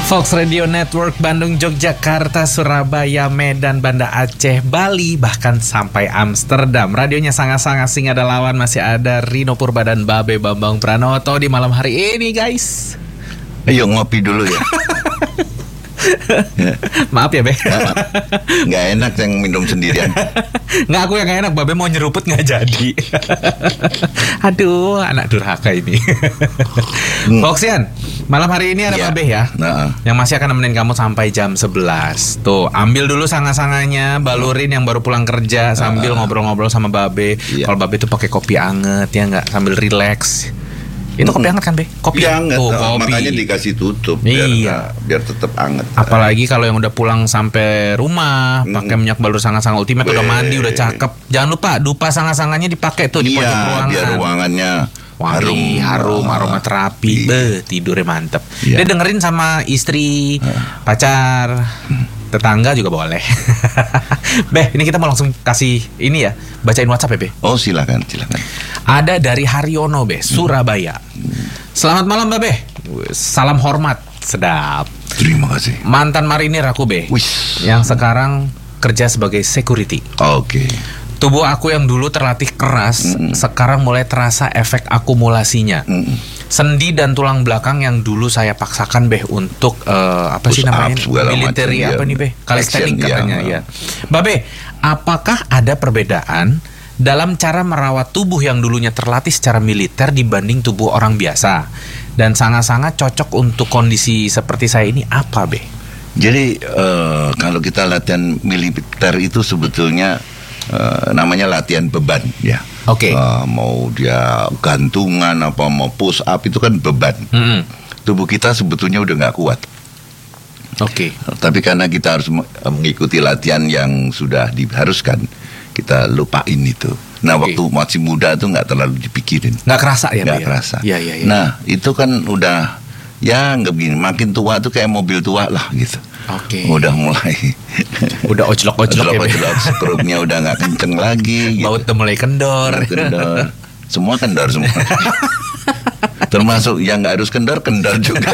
Fox Radio Network Bandung, Yogyakarta, Surabaya, Medan, Banda Aceh, Bali, bahkan sampai Amsterdam. Radionya sangat-sangat sing ada lawan. Masih ada Rino Purba dan Babe Bambang Pranoto di malam hari ini, guys. Ayo ngopi dulu ya. Maaf ya, Be. Nggak enak yang minum sendirian. Nggak, aku yang nggak enak. Babe mau nyeruput nggak jadi. Aduh, anak durhaka ini. Foxian, malam hari ini ada Babe ya, yang masih akan nemenin kamu sampai jam 11. Tuh, ambil dulu sanga-sanganya, balurin yang baru pulang kerja sambil ngobrol-ngobrol sama Babe. Kalau Babe tuh pakai kopi anget ya nggak, sambil relax. Itu kopi hangat kan, Be? Kopi hangat. Kopi. Makanya dikasih tutup biar tetap hangat. Apalagi kalau yang udah pulang sampai rumah pakai minyak balur sanga-sanga ultimate, udah mandi, udah cakep. Jangan lupa dupa sanga-sanganya dipakai tuh di pojok ruangan. Biar ruangannya harum, aromaterapi. Tidurnya mantep. Dia dengerin sama istri, pacar, tetangga juga boleh. Be, ini kita mau langsung kasih ini ya, bacain WhatsApp ya, Be. Oh, silakan. Ada dari Haryono, Be, Surabaya. Selamat malam, Babe. Salam hormat. Sedap. Terima kasih. Mantan marinir aku, Be. Yang sekarang kerja sebagai security. Oke. Tubuh aku yang dulu terlatih keras, sekarang mulai terasa efek akumulasinya. Sendi dan tulang belakang yang dulu saya paksakan, Be, untuk apa sih namanya? Military apa nih, Be? Calisthenics katanya ya. Babe, apakah ada perbedaan dalam cara merawat tubuh yang dulunya terlatih secara militer dibanding tubuh orang biasa? Dan sangat-sangat cocok untuk kondisi seperti saya ini apa, Be? Jadi kalau kita latihan militer itu sebetulnya namanya latihan beban ya. Oke. Mau dia gantungan apa mau push up itu kan beban. Tubuh kita sebetulnya udah nggak kuat. Oke. Tapi karena kita harus mengikuti latihan yang sudah diharuskan, kita lupain itu. Nah, waktu masih muda tuh nggak terlalu dipikirin. Nggak kerasa ya? Nggak kerasa. Ya. Nah, itu kan udah ya nggak begini. Makin tua tuh kayak mobil tua lah gitu. Oke. Udah mulai. Udah ojlok-ojlok ya. Skrupnya udah nggak kenceng lagi. Baut udah mulai kendor. Semua kendor semua. Termasuk yang nggak harus kendor juga.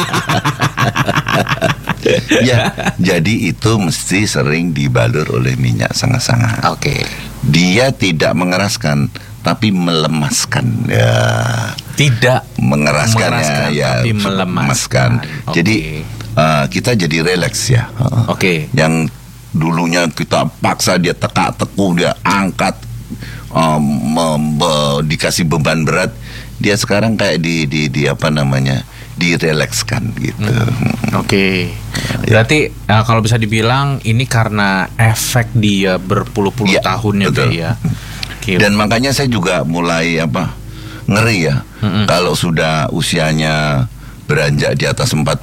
Ya, jadi itu mesti sering dibalur oleh minyak sanga-sanga. Oke. Dia tidak mengeraskan, tapi melemaskan. Ya. Tidak mengeraskannya, ya, tapi melemaskan. Jadi kita jadi relax ya. Oke. Yang dulunya kita paksa dia tekuk, dia angkat, dikasih beban berat, dia sekarang kayak di apa namanya, direlakskan gitu. Oke. Berarti kalau bisa dibilang ini karena efek dia berpuluh-puluh tahun ya, Be, ya. Dan makanya saya juga mulai ngeri ya. Kalau sudah usianya beranjak di atas 40,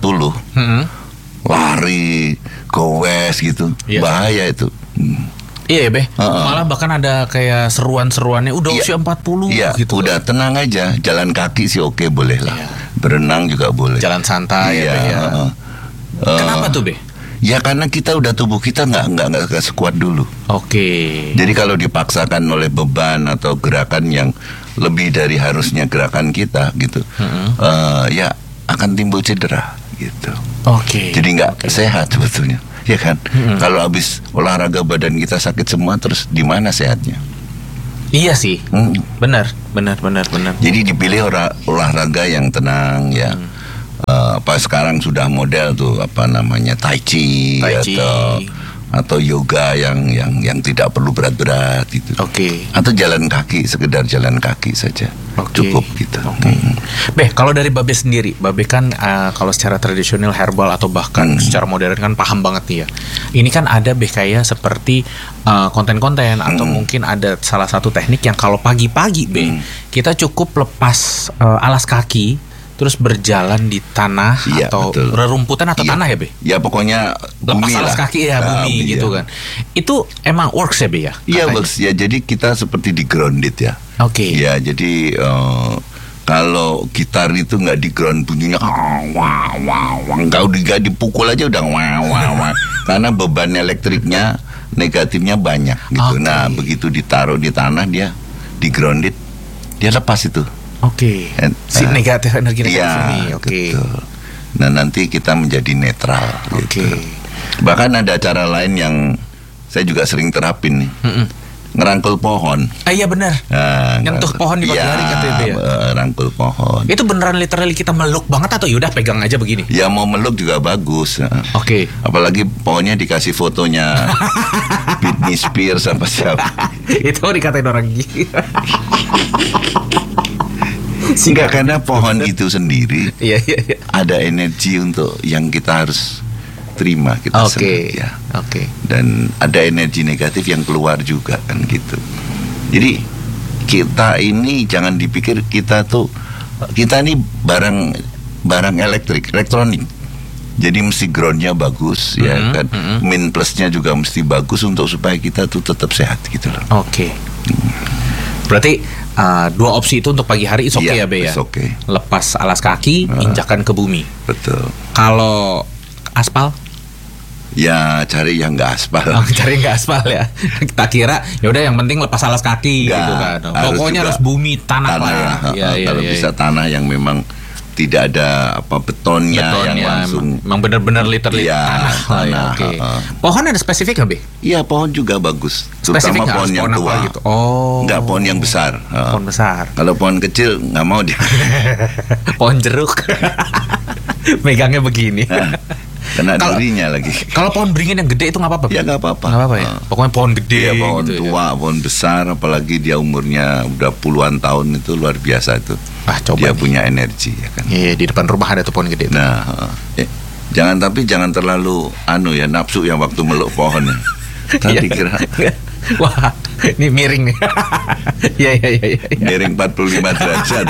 lari, goes gitu, bahaya itu. Iya, Be. Malah bahkan ada kayak seruan-seruannya udah usia 40 gitu. Udah tenang aja, jalan kaki sih oke, boleh lah. Berenang juga boleh. Jalan santai ya, Be, ya. Kenapa tuh, Be? Ya karena tubuh kita nggak sekuat dulu. Oke. Jadi kalau dipaksakan oleh beban atau gerakan yang lebih dari harusnya gerakan kita gitu, ya akan timbul cedera gitu. Oke. Jadi nggak sehat sebetulnya, ya kan? Kalau habis olahraga badan kita sakit semua, terus di mana sehatnya? Iya sih, benar. Jadi dipilih olahraga yang tenang ya. Sekarang sudah model tuh apa namanya tai chi. Atau yoga yang tidak perlu berat-berat gitu. Oke. Atau jalan kaki, sekedar jalan kaki saja. Cukup gitu. Be, kalau dari Babe sendiri, Babe kan kalau secara tradisional herbal atau bahkan secara modern kan paham banget nih ya. Ini kan ada, Be, kayak seperti konten-konten atau mungkin ada salah satu teknik yang kalau pagi-pagi, Be, kita cukup lepas alas kaki terus berjalan di tanah atau rerumputan atau tanah ya, Be? Ya pokoknya bumi lepas alas kaki ya, bumi gitu kan. Itu emang works ya, Be, ya? Iya, works ya. Jadi kita seperti di grounded ya. Oke. Ya, jadi kalau gitar itu nggak di ground bunyinya nggak dipukul aja udah karena beban elektriknya negatifnya banyak gitu. Nah, begitu ditaruh di tanah, dia di grounded, dia lepas itu. Oke. Si negatif energi negatif ini. Oke. Nah nanti kita menjadi netral. Oke. Gitu. Bahkan ada cara lain yang saya juga sering terapin nih. Ngerangkul pohon. Iya benar. Nah, nyentuh pohon di pagi hari katanya itu ya. Rangkul pohon. Itu beneran literally kita meluk banget atau yaudah pegang aja begini? Ya mau meluk juga bagus. Oke. Apalagi pohonnya dikasih fotonya Britney Spears apa siapa. Itu dikatain orang gila. Enggak, karena pohon itu sendiri Iya. ada energi untuk yang kita harus terima kita Oke. ya. Oke. Dan ada energi negatif yang keluar juga kan gitu. Jadi kita ini jangan dipikir kita ini barang elektronik. Jadi mesti groundnya bagus ya kan. Min plusnya juga mesti bagus untuk supaya kita tuh tetap sehat gitu loh. Oke. Berarti dua opsi itu untuk pagi hari is okay ya Be ya. Okay. Lepas alas kaki, injakan ke bumi. Betul. Kalau aspal? Ya cari yang nggak aspal. Cari nggak aspal ya. Kita kira ya udah yang penting lepas alas kaki gitu kan. Pokoknya harus bumi tanah lah ya. Kalau bisa tanah yang memang tidak ada betonnya yang langsung. Memang benar-benar literally tanah lah ya. Oke. Pohon ada spesifik nggak Be? Iya pohon juga bagus. Spesifik terutama pohon yang tua. Gitu. Oh. Nggak pohon yang besar. Pohon besar. Kalau pohon kecil nggak mau dia. Pohon jeruk. Megangnya begini. Kena durinya lagi. Kalau pohon beringin yang gede itu nggak apa-apa? Ya nggak apa-apa. Nggak apa-apa ya. Pokoknya pohon gede. Iya pohon gitu, tua, pohon besar, apalagi dia umurnya udah puluhan tahun itu luar biasa itu. Coba dia punya energi ya kan. Iya di depan rumah ada tuh pohon gede. Nah, jangan terlalu nafsu yang waktu meluk pohon. Tadi kira. Wah, ini miring nih. Iya. Miring 45 derajat.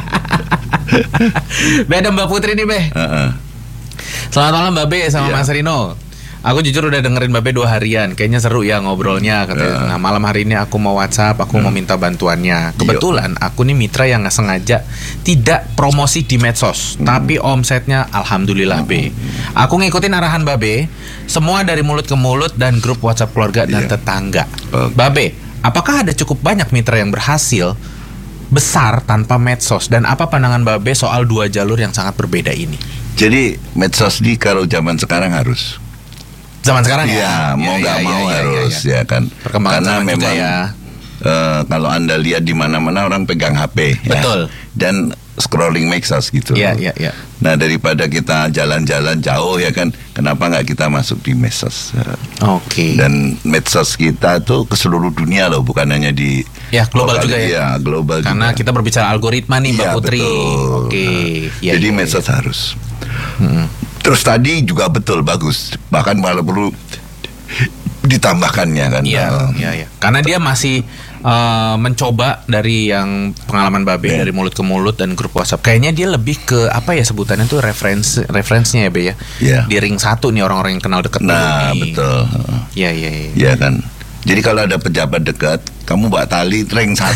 Beda Mbak Putri nih Be. Selamat malam Mbak Be sama Mas Rino. Aku jujur udah dengerin Mbak Be 2 harian. Kayaknya seru ya ngobrolnya katanya. Nah malam hari ini aku mau WhatsApp, aku mau minta bantuannya. Kebetulan aku nih mitra yang nggak sengaja tidak promosi di medsos, tapi omsetnya alhamdulillah Be. Aku ngikutin arahan Mbak Be, semua dari mulut ke mulut dan grup WhatsApp keluarga dan tetangga. Mbak Be, apakah ada cukup banyak mitra yang berhasil besar tanpa medsos, dan apa pandangan Mbak Be soal 2 jalur yang sangat berbeda ini? Jadi medsos di kalau zaman sekarang harus. Zaman sekarang ya? Mau nggak mau harus ya kan. Karena memang kalau Anda lihat di mana-mana orang pegang HP. Betul. Dan scrolling medsos gitu. Iya. Nah daripada kita jalan-jalan jauh ya kan, kenapa nggak kita masuk di medsos? Oke. Dan medsos kita tuh ke seluruh dunia loh, bukan hanya di global juga ya. Iya, global. Karena kita berbicara algoritma nih Mbak Putri. Oke. Jadi medsos harus. Terus tadi juga betul bagus, bahkan malah perlu ditambahkannya kan. Iya. Karena dia masih mencoba dari yang pengalaman Babe dari mulut ke mulut dan grup WhatsApp. Kayaknya dia lebih ke apa ya sebutannya tuh referensinya ya Be ya. Di ring 1 nih orang-orang yang kenal dekat. Nah betul. Iya. Iya kan. Jadi kalau ada pejabat dekat, kamu bawa tali ring 1.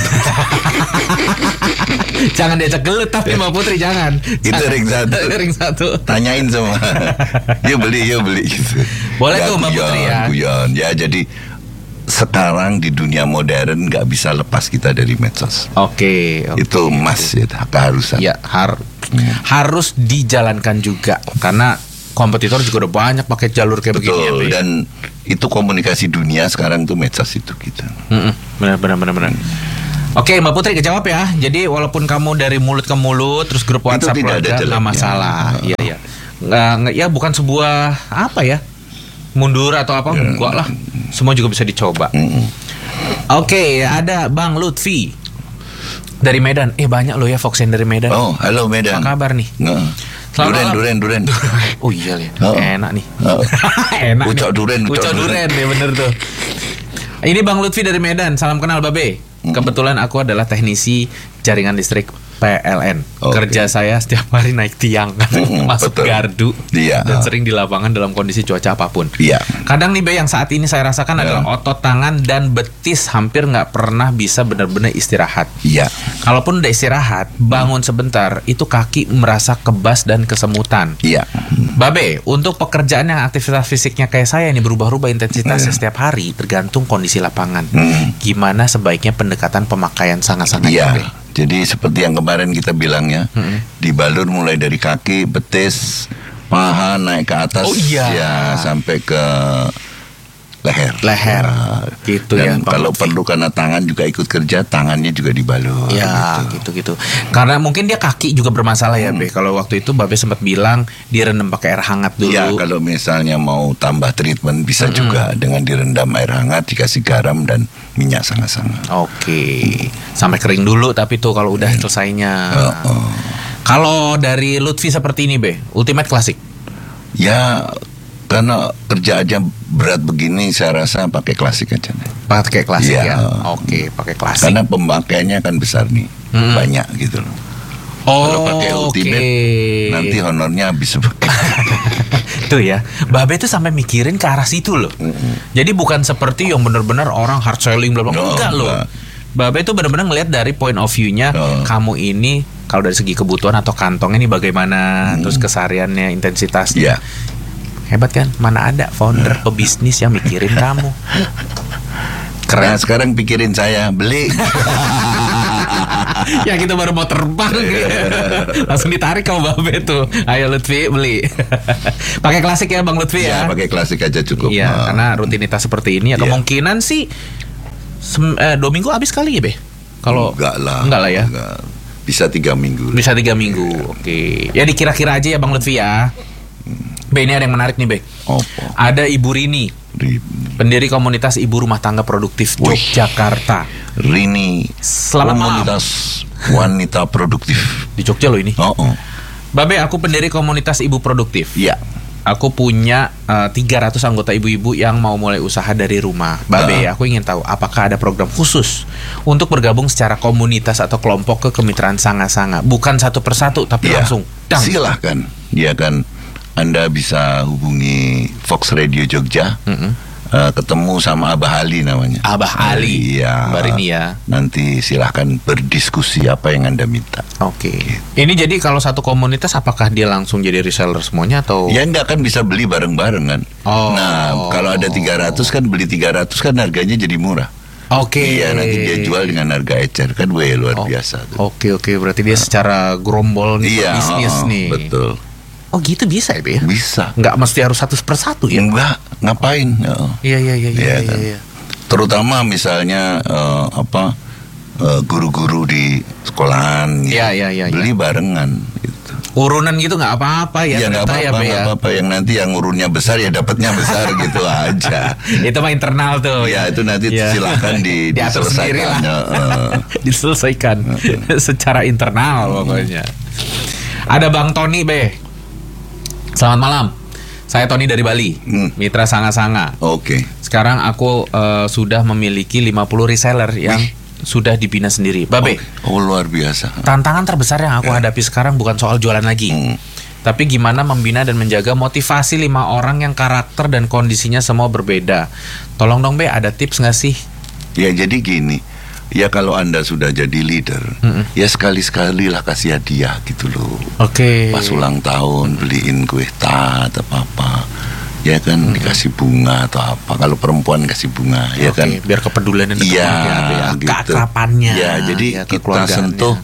Jangan diajak gelut tapi Mbak Putri jangan. Itu ring 1. Ring 1. Tanyain semua. Yuk beli gitu. Boleh tuh Mbak Putri ya. Guyon. Ya jadi sekarang di dunia modern nggak bisa lepas kita dari medsos. Oke. Itu emas ya, keharusan. Ya harus dijalankan juga karena kompetitor juga udah banyak pakai jalur kayak begini ya. Dan itu komunikasi dunia sekarang tuh medsos itu gitu. Benar. Oke Mbak Putri kejawab ya. Jadi walaupun kamu dari mulut ke mulut terus grup WhatsApp keluarga nggak masalah. Iya. Nggak ya bukan sebuah apa ya mundur atau apa enggak lah. Semua juga bisa dicoba. Oke, ada Bang Lutfi dari Medan. Banyak loh ya Foxen dari Medan. Oh, halo Medan. Apa kabar nih? Duren. Oh iya ya. Enak nih. Enak. Ucok duren ya bener tuh. Ini Bang Lutfi dari Medan. Salam kenal Babe. Kebetulan aku adalah teknisi jaringan listrik PLN. Kerja saya setiap hari naik tiang, masuk gardu, dan sering di lapangan dalam kondisi cuaca apapun. Kadang nih Be yang saat ini saya rasakan adalah otot tangan dan betis hampir nggak pernah bisa benar-benar istirahat. Kalaupun udah istirahat, bangun sebentar, itu kaki merasa kebas dan kesemutan. Babe, untuk pekerjaan yang aktivitas fisiknya kayak saya ini berubah-ubah intensitasnya setiap hari tergantung kondisi lapangan. Gimana sebaiknya pendekatan pemakaian sangat-sangatnya Be? Jadi seperti yang kemarin kita bilang ya, dibalur mulai dari kaki, betis, paha naik ke atas, ya sampai ke leher. Ya, gitu. Dan ya. Kalau perlu karena tangan juga ikut kerja, tangannya juga dibalut. Ya, gitu. Karena mungkin dia kaki juga bermasalah ya, Be. Kalau waktu itu Babe sempat bilang direndam pakai air hangat dulu. Ya, kalau misalnya mau tambah treatment bisa juga dengan direndam air hangat, dikasih garam dan minyak sanga-sanga. Oke. Sampai kering dulu tapi tuh kalau udah selesainya. Kalau dari Lutfi seperti ini, Be, Ultimate Classic. Ya, karena kerja aja berat begini, saya rasa pakai klasik aja. Pakai klasik ya. Oke, pakai klasik. Karena pemakaiannya kan besar nih, banyak gitu loh. Kalau pakai Ultimate, nanti honornya habis. Tuh ya, Babe tuh sampai mikirin ke arah situ loh. Jadi bukan seperti yang benar-benar orang hard selling bla bla. Enggak loh. Babe tuh benar-benar ngelihat dari point of view-nya kamu ini kalau dari segi kebutuhan atau kantongnya ini bagaimana, terus kesehariannya, intensitasnya. Hebat kan? Mana ada founder pebisnis yang mikirin kamu. Keren. Nah, sekarang pikirin saya beli. Ya kita baru mau terbang langsung ditarik kamu Babe tuh. Ayo Lutfi beli. Pakai klasik ya Bang Lutfi ya. Pakai klasik aja cukup. Iya, karena rutinitas seperti ini ya kemungkinan sih 2 minggu habis kali ya Be. Kalau enggak lah ya. Bisa 3 minggu. Bisa 3 minggu. Oke. Ya dikira-kira aja ya Bang Lutfi ya. Be, ini ada yang menarik nih Be. Ada Ibu Rini, pendiri komunitas ibu rumah tangga produktif Yogyakarta. Rini, selamat komunitas wanita produktif di Jogja loh ini. Babe, aku pendiri komunitas ibu produktif. Iya. Aku punya 300 anggota ibu-ibu yang mau mulai usaha dari rumah. Babe, aku ingin tahu apakah ada program khusus untuk bergabung secara komunitas atau kelompok ke kemitraan sanga-sanga, bukan satu persatu tapi langsung. Silahkan. Ya kan. Anda bisa hubungi Fox Radio Jogja, ketemu sama Abah Ali namanya. Abah Ali, Mbak Rini ya. Nanti silahkan berdiskusi apa yang Anda minta. Oke. Ini jadi kalau satu komunitas apakah dia langsung jadi reseller semuanya atau? Ya Anda kan bisa beli bareng-bareng kan. Nah kalau ada 300 kan beli 300 kan harganya jadi murah. Iya, nanti dia jual dengan harga ecer kan luar biasa. Oke, berarti dia secara gerombol bisnis nih. Betul. Oh gitu bisa ya Be? Bisa. Nggak mesti harus satu persatu ya? Enggak, ngapain? Iya. Terutama misalnya guru-guru di sekolahan, beli barengan. Gitu. Urunan gitu nggak apa-apa ya? Iya nggak apa-apa. Yang nanti yang urunnya besar ya dapatnya besar gitu aja. Itu mah internal tuh. Ya itu nanti silakan diselesaikan. Diselesaikan secara internal pokoknya. Ada Bang Tony Be. Selamat malam. Saya Tony dari Bali, mitra sanga-sanga. Sekarang aku sudah memiliki 50 reseller yang sudah dibina sendiri. Babe. Luar biasa. Tantangan terbesar yang aku hadapi sekarang bukan soal jualan lagi. Tapi gimana membina dan menjaga motivasi 5 orang yang karakter dan kondisinya semua berbeda. Tolong dong Be, ada tips nggak sih? Ya jadi gini. Ya kalau Anda sudah jadi leader, ya sekali-sekali lah kasih hadiah gitu loh. Pas ulang tahun beliin kue tart atau apa, ya kan dikasih bunga atau apa. Kalau perempuan kasih bunga, ya kan. Biar kepedulian dan gitu. Keakrapannya. Ya jadi kita sentuh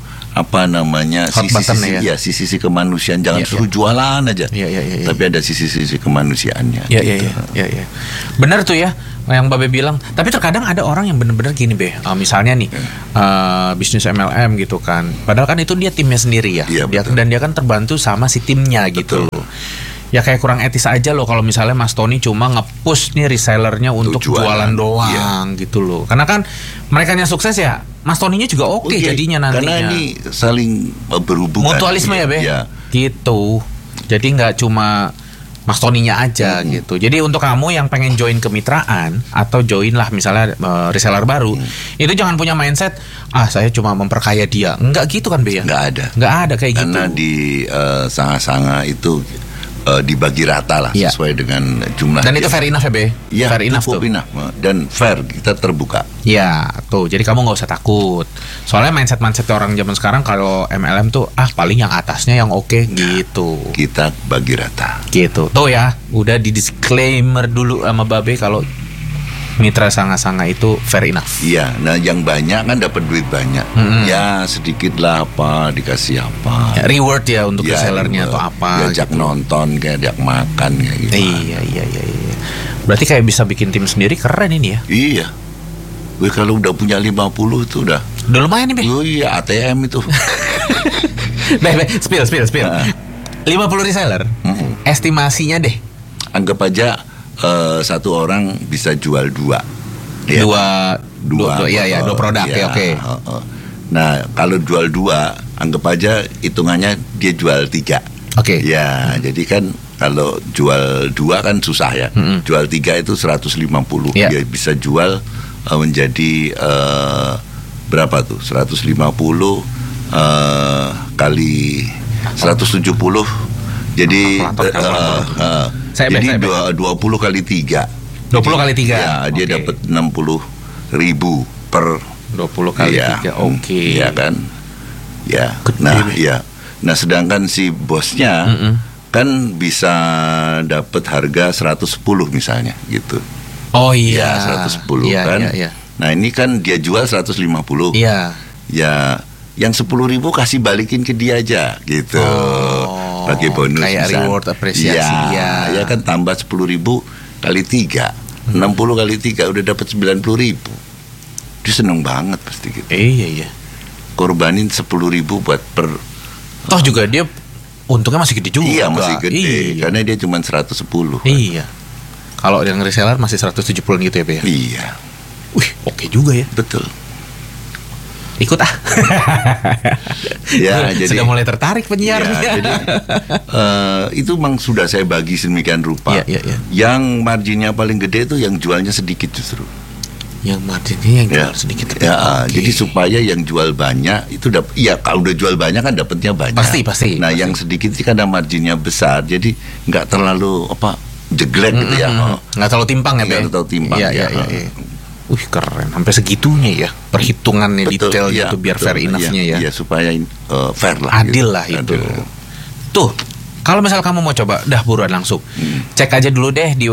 sisi kemanusiaan, jangan suruh jualan aja. Tapi ada sisi kemanusiaannya. Iya. Benar tuh ya yang Babe bilang. Tapi terkadang ada orang yang benar-benar gini Be. Misalnya nih bisnis MLM gitu kan. Padahal kan itu dia timnya sendiri ya. Dan dia kan terbantu sama si timnya gitu loh. Ya kayak kurang etis aja loh kalau misalnya Mas Tony cuma nge-push nih resellernya untuk jualan doang gitu loh. Karena kan mereka yang sukses ya Mas Tony-nya juga oke jadinya nantinya. Karena ini saling berhubungan. Mutualisme ya Be? Gitu. Jadi nggak cuma Mas Tony-nya aja gitu. Jadi untuk kamu yang pengen join kemitraan atau join lah misalnya reseller baru, itu jangan punya mindset saya cuma memperkaya dia. Enggak gitu kan Be ya? Nggak ada kayak gitu. Karena di sanga-sanga itu dibagi rata lah sesuai dengan jumlah. Dan itu fair enough ya Be? Ya, fair enough tuh. Dan fair, kita terbuka. Ya tuh, jadi kamu gak usah takut. Soalnya mindset orang zaman sekarang kalau MLM tuh paling yang atasnya yang oke gitu. Kita bagi rata. Gitu. Tuh ya, udah di disclaimer dulu sama Babe kalau Mitra sanga-sanga itu fair enough. Iya, nah yang banyak kan dapat duit banyak. Ya sedikit lah apa dikasih apa. Ya, reward ya untuk resellernya atau apa. Diajak nonton, kayak diajak makan kayak gitu. Iya. Berarti kayak bisa bikin tim sendiri, keren ini ya. Iya. Wih, kalau udah punya 50 itu udah lumayan nih, Be. Oh iya, ATM itu. Be, spill. 50 reseller. Estimasinya deh. Anggap aja satu orang bisa jual dua produk ya, oke. Nah, kalau jual dua, anggap aja hitungannya dia jual 3. Oke. Ya, jadi kan kalau jual 2 kan susah ya. Jual 3 itu 150. Yeah. Dia bisa jual menjadi berapa tuh? 150 kali 170. Jadi jadi 20 kali 3. 20 kali 3. Ya, dia dapat 60.000 per 20 kali 3. Oke. Ya kan? Ya. Nah, sedangkan si bosnya kan bisa dapat harga 110 misalnya gitu. Oh iya. Ya, 110 kan. Iya. Nah, ini kan dia jual 150. Iya. Ya, yang 10.000 kasih balikin ke dia aja gitu. Pakai bonus kayak misalnya. Reward apresiasi. Ya kan tambah 10.000 kali 3. 60 kali 3 udah dapat 90.000. Dia seneng banget pasti gitu. Iya. Korbanin 10.000 buat per. Toh juga dia untungnya masih gede juga. Iya, masih gede. Karena dia cuma 110. Kan? Iya. Kalau yang reseller masih 170 gitu ya, Be? Iya. Wih, oke juga ya. Betul. Ikut Ya, jadi sudah mulai tertarik penyiarnya. Ya, jadi, itu memang sudah saya bagi sedemikian rupa. Iya. Yang marginnya paling gede itu yang jualnya sedikit justru. Yang marginnya yang jual sedikit. Ya, jadi supaya yang jual banyak itu kalau udah jual banyak kan dapatnya banyak. Pasti. Nah, yang sedikit sih karena marginnya besar, jadi nggak terlalu jeglek gitu ya. Nggak terlalu timpang ya, Be? Nggak terlalu timpang. Iya. Wih, keren, sampai segitunya ya perhitungannya. Betul, detail gitu biar fair enough-nya ya. Iya, supaya fair lah. Adil gitu. Lah itu. Tuh, kalau misal kamu mau coba, dah buruan langsung. Cek aja dulu deh di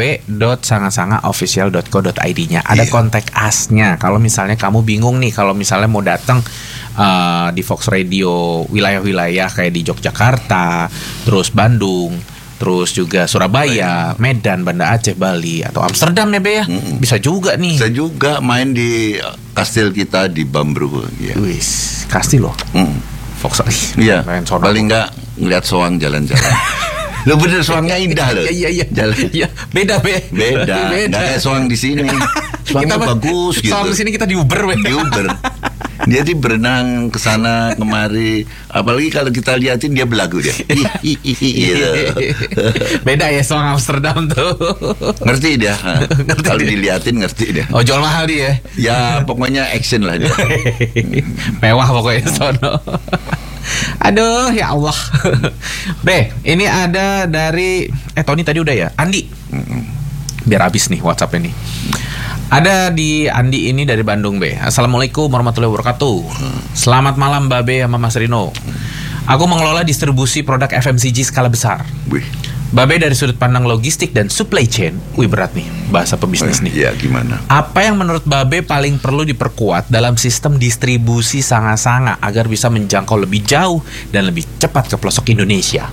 www.sangasangaofficial.co.id-nya. Ada kontak us-nya. Kalau misalnya kamu bingung nih, kalau misalnya mau datang di Fox Radio wilayah-wilayah kayak di Yogyakarta, terus Bandung, terus juga Surabaya, Medan, Banda Aceh, Bali, atau Amsterdam ya, Be ya. Bisa juga nih. Bisa juga main di kastil kita di Bambru. Ya. Wis, kastil loh. Fox. Iya. Paling nggak ngeliat soang jalan-jalan. Lo bener, soangnya indah loh. Iya. Jalan. Iya. Beda, Be. Beda. Nggak kayak soang di sini. Soangnya bagus gitu. Soang di sini kita di Uber, Be. Di Uber. Dia tuh berenang ke sana kemari, apalagi kalau kita liatin dia belagu dia. Gitu. Beda ya soal Amsterdam tuh. Ngerti dia. Kalau diliatin ngerti dia. Oh, jual mahal dia. Ya pokoknya action lah dia. Mewah pokoknya sono. Aduh, ya Allah. Be, ini ada dari Tony tadi udah ya. Andi. Biar habis nih WhatsApp ini. Ada di Andi ini dari Bandung, Be. Assalamualaikum warahmatullahi wabarakatuh. Selamat malam, Mbak Be sama Mas Rino. Aku mengelola distribusi produk FMCG skala besar. Mbak Be, dari sudut pandang logistik dan supply chain, berat nih bahasa pebisnis nih. Iya, gimana? Apa yang menurut Mbak Be paling perlu diperkuat dalam sistem distribusi sanga-sanga agar bisa menjangkau lebih jauh dan lebih cepat ke pelosok Indonesia?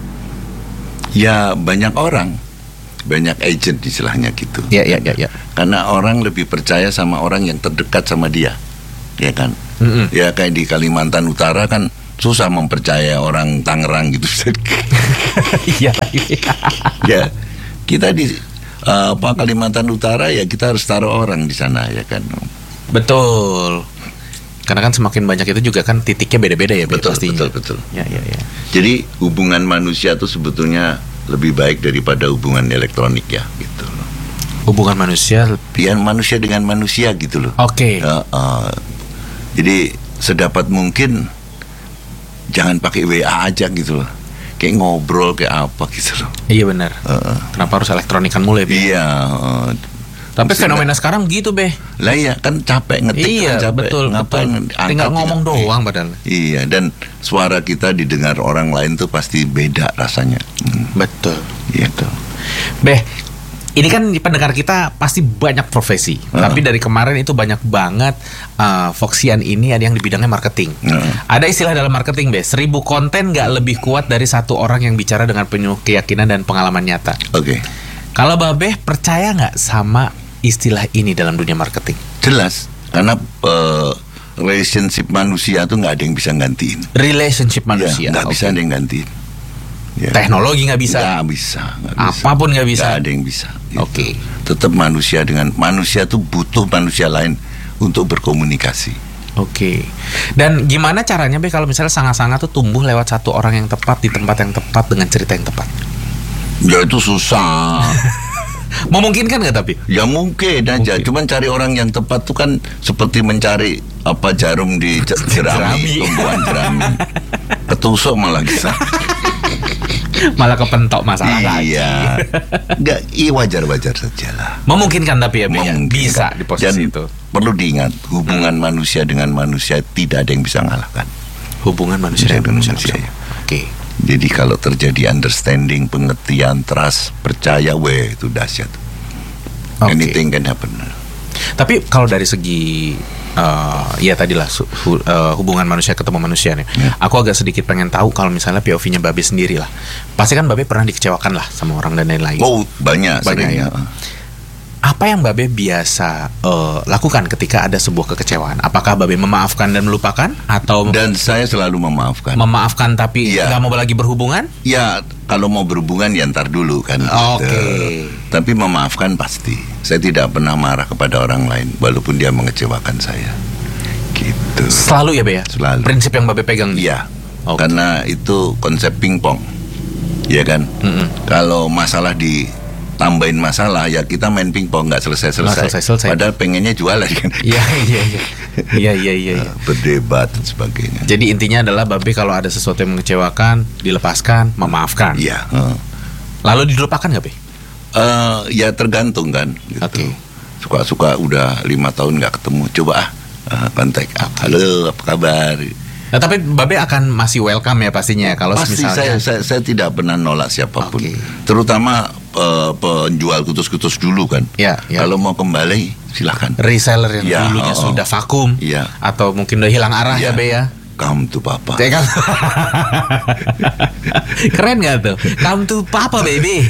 Ya, banyak orang. Banyak agent istilahnya gitu. Ya. Karena orang lebih percaya sama orang yang terdekat sama dia, ya kan? Ya kayak di Kalimantan Utara kan susah mempercaya orang Tangerang gitu. Iya. Ya, kita di Kalimantan Utara ya kita harus taruh orang di sana, ya kan? Betul. Karena kan semakin banyak itu juga kan titiknya beda-beda ya, betul, pastinya. Betul. Ya. Jadi hubungan manusia tuh sebetulnya lebih baik daripada hubungan elektronik ya, gitu loh. Hubungan manusia, manusia dengan manusia gitu loh. Oke. Jadi sedapat mungkin jangan pakai WA aja gitu loh. Kayak ngobrol kayak apa gitu loh. Iya benar. Kenapa harus elektronikan mulai? Iya. Tapi fenomena sekarang gitu, Be. Lah iya, kan capek ngetik. Iya, kan capek. betul. Tinggal ngomong doang padahal. Iya, dan suara kita didengar orang lain tuh pasti beda rasanya. Betul. Iya tuh. Be, Ini kan pendengar kita pasti banyak profesi, tapi dari kemarin itu banyak banget Foxian ini ada yang di bidangnya marketing. Ada istilah dalam marketing, 1000 konten gak lebih kuat dari satu orang yang bicara dengan penuh keyakinan dan pengalaman nyata. Oke. Kalau Babe percaya nggak sama istilah ini dalam dunia marketing? Jelas, karena relationship manusia tuh nggak ada yang bisa gantiin. Relationship manusia, nggak bisa ada yang gantiin. Ya. Teknologi nggak bisa. Nggak bisa. Apapun nggak bisa. Nggak ada yang bisa. Gitu. Oke. Tetap manusia dengan manusia tuh butuh manusia lain untuk berkomunikasi. Oke. Dan gimana caranya kalau misalnya sanga-sanga tuh tumbuh lewat satu orang yang tepat di tempat yang tepat dengan cerita yang tepat? Ya itu susah. Memungkinkan nggak tapi? Ya mungkin aja. Cuman cari orang yang tepat tuh kan seperti mencari jarum di jerami, tumbuhan jerami. Ketusuk malah bisa. Malah kepentok masalah lagi. Iya. Enggak, wajar-wajar saja lah. Memungkinkan tapi ya, bisa di posisi itu. Perlu diingat, hubungan manusia dengan manusia tidak ada yang bisa mengalahkan. Hubungan manusia dengan manusia. Oke. Jadi kalau terjadi understanding, pengertian, trust, percaya, itu dahsyat. Anything can happen. Tapi kalau dari segi ya tadilah hubungan manusia ketemu manusia nih. Aku agak sedikit pengen tahu kalau misalnya POV-nya Babe sendiri lah. Pasti kan Babe pernah dikecewakan lah sama orang dan lain-lain. Oh, banyak ya. Apa yang Babe biasa lakukan ketika ada sebuah kekecewaan? Apakah Babe memaafkan dan melupakan atau? Dan saya selalu memaafkan. Memaafkan tapi nggak mau lagi berhubungan? Ya, kalau mau berhubungan ya ntar dulu kan. Oke. Tapi memaafkan pasti. Saya tidak pernah marah kepada orang lain walaupun dia mengecewakan saya. Gitu. Selalu ya, Be ya? Selalu. Prinsip yang Babe pegang nih? Iya. Karena itu konsep pingpong. Ya kan? Kalau masalah tambahin masalah ya kita main pingpong nggak selesai. Padahal pengennya jualan kan. Iya. Berdebat dan sebagainya. Jadi intinya adalah Babe kalau ada sesuatu yang mengecewakan dilepaskan, memaafkan. Iya. Lalu dilupakan nggak, Be? Ya tergantung kan. Gitu. Okay. Suka-suka udah 5 tahun nggak ketemu, coba kontak. Halo, apa kabar? Nah, tapi Babe akan masih welcome ya pastinya kalau pasti misalnya. Saya tidak pernah nolak siapapun. Terutama penjual kutus-kutus dulu kan. Ya. Kalau mau kembali silahkan. Reseller yang dulunya sudah vakum. Atau mungkin udah hilang arah ya, Be ya. Come to Papa. Keren gak tuh? Come to Papa, baby.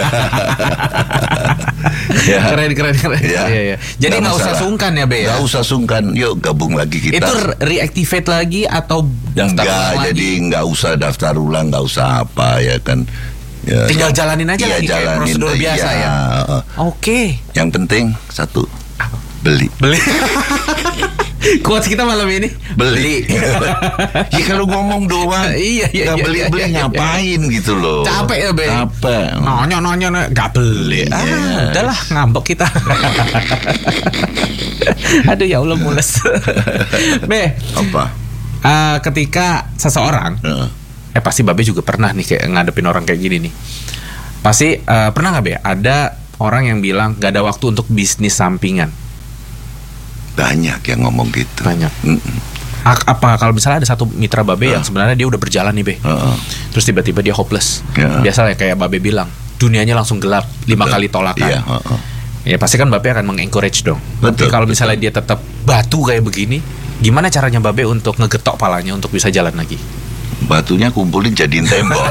Keren. Ya. Jadi nggak usah sungkan ya, Be ya. Nggak usah sungkan. Yuk gabung lagi kita. Itu reactivate lagi atau daftar ulang lagi? Jadi nggak usah daftar ulang, nggak usah apa ya kan. Ya, tinggal jalanin aja lagi kayak prosedur biasa ya. Oke. Yang penting satu, beli. Quotes kita malam ini beli. Ya kalau ngomong doang. Iya. Beli ngapain gitu loh. Capek ya, Be. Capek. Nanya nggak beli. Udahlah ngambek kita. Aduh ya Allah mules. Be. Apa? Ketika seseorang pasti Babe juga pernah nih kayak ngadepin orang kayak gini nih. Pasti pernah nggak, Be? Ada orang yang bilang gak ada waktu untuk bisnis sampingan. Banyak yang ngomong gitu. Banyak. Apa kalau misalnya ada satu mitra Babe yang sebenarnya dia udah berjalan nih, Be. Terus tiba-tiba dia hopeless. Biasanya kayak Babe bilang, dunianya langsung gelap, 5 kali tolakan. Ya pasti kan Babe akan mengencourage dong. Tapi kalau misalnya dia tetap batu kayak begini, gimana caranya Babe untuk ngegetok palanya untuk bisa jalan lagi? Batunya kumpulin jadiin tembok.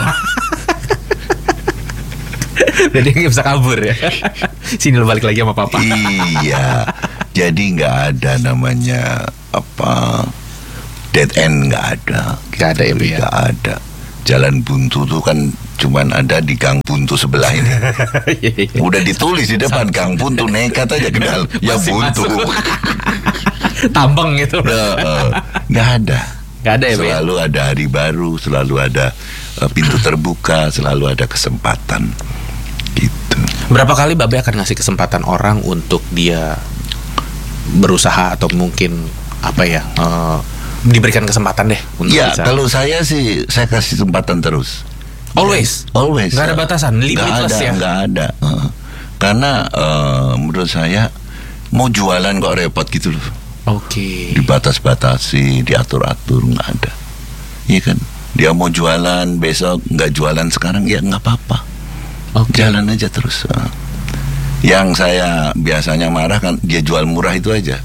Jadi nggak bisa kabur ya. Sini lo balik lagi sama Papa. Iya. Jadi nggak ada namanya dead end, nggak ada. Nggak ada ya, Be ya. Nggak ada. Jalan buntu tuh kan cuman ada di Gang Buntu sebelah ini. Udah ditulis di depan Gang Buntu, nekat aja kenal. Ya buntu. Tambang gitu. Nggak ada. Nggak ada ya, Be. Selalu ada hari baru, selalu ada pintu terbuka, selalu ada kesempatan. Gitu. Berapa kali Babe akan ngasih kesempatan orang untuk dia berusaha atau mungkin diberikan kesempatan deh untuk ya, bisa. Kalau saya sih saya kasih kesempatan terus. Always. Nggak ada batasan, limitless ya. Nggak ada. Karena menurut saya mau jualan kok repot gitu loh. Oke. Dibatas-batasi, diatur-atur, nggak ada. Iya kan? Dia mau jualan besok nggak jualan sekarang ya nggak apa-apa. Jalan aja terus. Yang saya biasanya marah kan dia jual murah itu aja.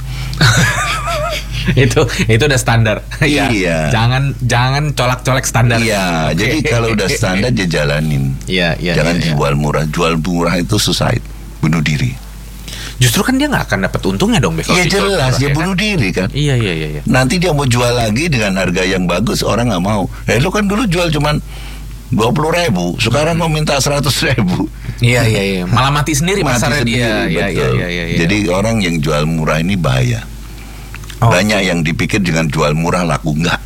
itu udah standar. Iya. Jangan colak-colek standar. Iya, okay. Jadi kalau udah standar dia jalanin. Iya. Jangan jual murah. Jual murah itu suicide, bunuh diri. Justru kan dia nggak akan dapat untungnya dong, Iya jelas, dia bunuh diri kan. Iya. Nanti dia mau jual lagi dengan harga yang bagus, orang nggak mau. Lu kan dulu jual cuman 20.000, sekarang mau minta 100.000. Iya. Malah mati sendiri pasarnya dia. Iya. Jadi orang yang jual murah ini bahaya. Banyak yang dipikir dengan jual murah laku enggak.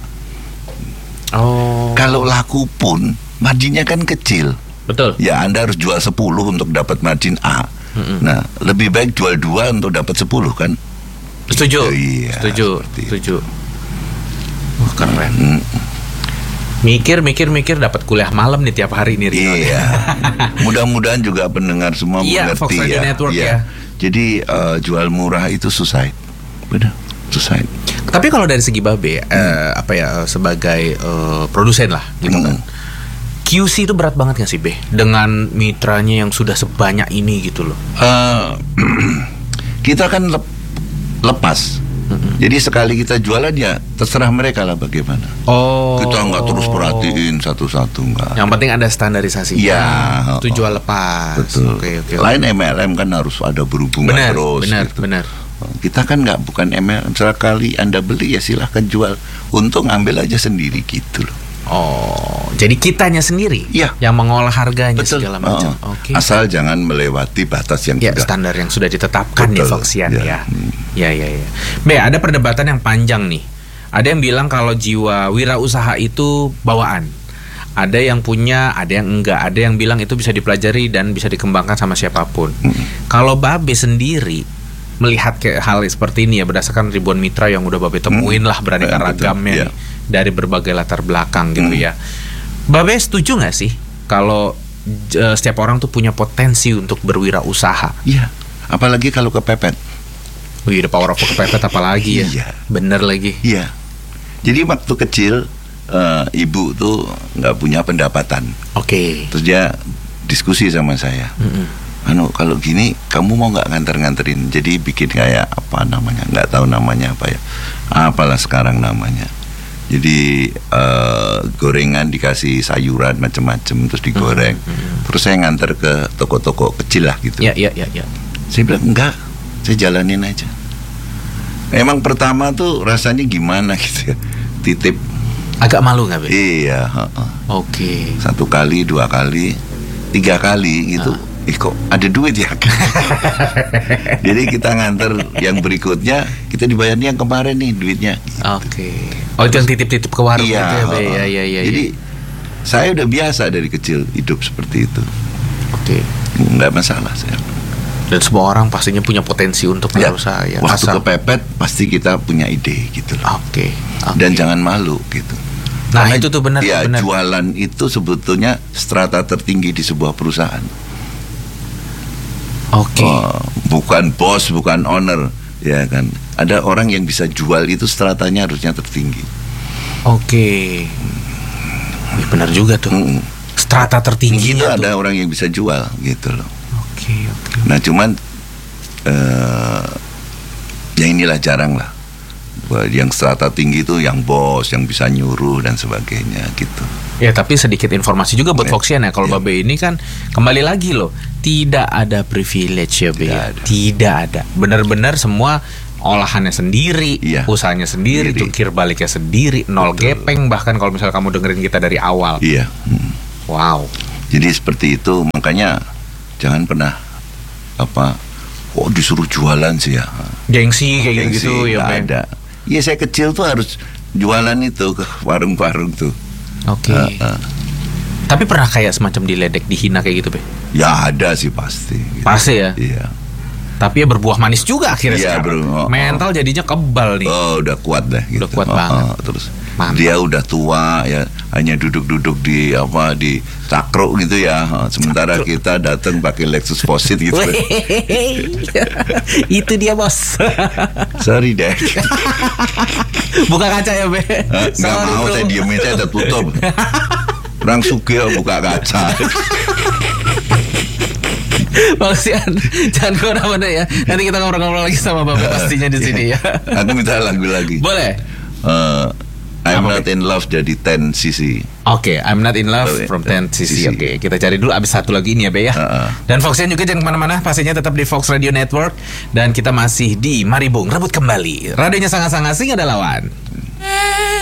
Kalau laku pun marginnya kan kecil. Betul. Ya Anda harus jual 10 untuk dapat margin A. Nah, lebih baik jual 2 untuk dapat 10 kan? Setuju. Iya, Setuju. Wah, keren. Mikir dapat kuliah malam nih tiap hari nih. Iya. Mudah-mudahan juga pendengar semua mengerti Fox Radio Network ya. Jadi jual murah itu suicide. Benar, suicide. Tapi kalau dari segi Babe sebagai produsen lah gitu kan. QC itu berat banget gak sih, Be? Dengan mitranya yang sudah sebanyak ini gitu loh. Kita kan lepas. Jadi sekali kita jualan ya terserah mereka lah bagaimana. Kita nggak terus perhatiin satu-satu, nggak. Yang penting ada standarisasi. Iya. Itu jual lepas. Betul. Okay. Lain MLM kan harus ada berhubungan terus. Benar. Kita kan bukan MLM. Sekali Anda beli ya silahkan jual. Untung ambil aja sendiri gitu loh. Jadi kitanya sendiri yang mengolah harganya. Betul. Segala macam. Okay. Asal jangan melewati batas yang sudah standar yang sudah ditetapkan di Foxian ya. Be, ada perdebatan yang panjang nih. Ada yang bilang kalau jiwa wirausaha itu bawaan. Ada yang punya, ada yang enggak. Ada yang bilang itu bisa dipelajari dan bisa dikembangkan sama siapapun. Kalau Babe sendiri melihat hal seperti ini ya, berdasarkan ribuan mitra yang udah Babe temuin lah beraneka ragamnya dari berbagai latar belakang gitu ya. Babe setuju nggak sih kalau setiap orang tuh punya potensi untuk berwirausaha? Iya, apalagi kalau kepepet. The power of kepepet apalagi ya. Iya. Bener lagi. Iya. Jadi waktu kecil ibu tuh nggak punya pendapatan. Terus dia diskusi sama saya. Kalau gini kamu mau nggak nganterin? Jadi bikin kayak apa namanya? Nggak tahu namanya apa ya. Apalah sekarang namanya. Jadi gorengan dikasih sayuran macam-macam terus digoreng. Terus saya nganter ke toko-toko kecil lah gitu. Iya. Saya bilang enggak, saya jalanin aja. Emang pertama tuh rasanya gimana gitu ya, titip. Agak malu nggak, Be? Iya. Oke. 1 kali, 2 kali, 3 kali gitu. Kok ada duit ya? Jadi kita nganter yang berikutnya, kita dibayarnya yang kemarin nih duitnya. Oke. Itu yang titip-titip ke warung gitu ya, Be? Iya. Jadi saya udah biasa dari kecil hidup seperti itu. Oke. Nggak masalah saya. Dan semua orang pastinya punya potensi untuk berusaha ya. Waktu kepepet pasti kita punya ide gitu loh. Oke. Dan jangan malu gitu. Nah, karena itu tuh benar. Jualan itu sebetulnya strata tertinggi di sebuah perusahaan. Bukan bos, bukan owner, ya kan. Ada orang yang bisa jual itu stratanya harusnya tertinggi. Benar juga tuh. Strata tertinggi itu ada orang yang bisa jual gitu loh. Oke. Nah cuman ya inilah jarang lah. Yang strata tinggi itu yang bos, yang bisa nyuruh dan sebagainya gitu. Ya tapi sedikit informasi juga buat Foxian ya. Kalau Babe ini kan kembali lagi loh, tidak ada privilege ya, Be. Tidak ada. Benar-benar semua olahannya sendiri, usahanya sendiri, cukir baliknya sendiri, nol gepeng bahkan kalau misalnya kamu dengerin kita dari awal. Iya. Wow. Jadi seperti itu, makanya jangan pernah disuruh jualan sih ya. Gengsi kayak gitu ya, Be. Ada. Iya, saya kecil tuh harus jualan itu ke warung-warung tuh. Tapi pernah kayak semacam diledek, dihina kayak gitu, Be? Ya ada sih pasti. Gitu. Pasti ya. Iya. Tapi ya berbuah manis juga akhirnya sekarang. Mental jadinya kebal nih. Udah kuat dah. Gitu. Udah kuat banget. Terus dia udah tua ya, hanya duduk-duduk di cakro gitu ya. Sementara kita datang pakai Lexus Posit gitu. Itu dia, Bos. Sorry deh. Buka kaca ya, Be. Nggak mau, saya diemin, saya udah tutup. Orang sugih buka kaca. Foxian, jangan kemana-mana ya. Nanti kita ngobrol-ngobrol lagi sama Bapak pastinya di sini ya. Aku minta lagu lagi. Boleh. I'm Not In Love jadi 10cc. Oke, I'm Not In Love from 10cc. Oke, kita cari dulu abis satu lagi ini ya Be ya. Dan Foxian juga jangan kemana-mana, pastinya tetap di Fox Radio Network. Dan kita masih di Mari Bung, rebut kembali. Radionya sangat-sangat sing ada lawan.